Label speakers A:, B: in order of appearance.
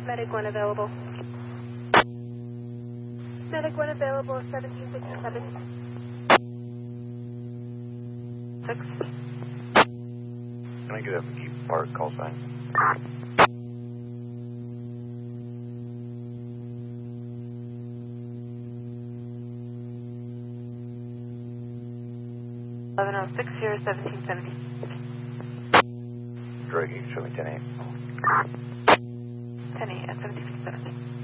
A: Medic 1 available. Medic 1 available, 1767. 6.
B: Can I get a keep park call sign?
A: here, 1770.
B: Greg, you can show me 10-8.
A: 10-8 at 1767.